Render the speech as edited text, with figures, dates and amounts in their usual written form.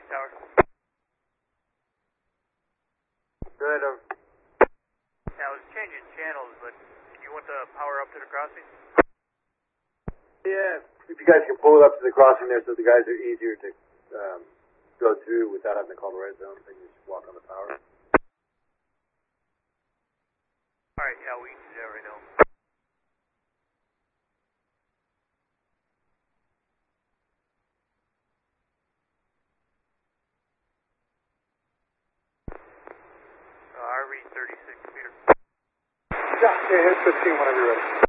Tower. Good. Now, I was changing channels, but did you want the power up to the crossing? Yeah, if you guys can pull it up to the crossing there so the guys are easier to go through without having to call the red zone, they can just walk on the power. Alright, yeah, we can do that right now. RV 36 meter. Yeah, hit 15 whenever you're ready.